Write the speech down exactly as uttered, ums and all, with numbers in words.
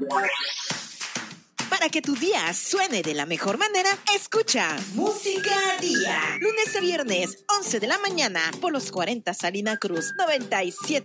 Para que tu día suene de la mejor manera, escucha Música Día. Lunes a viernes, once de la mañana, por los cuarenta Salina Cruz, noventa y siete.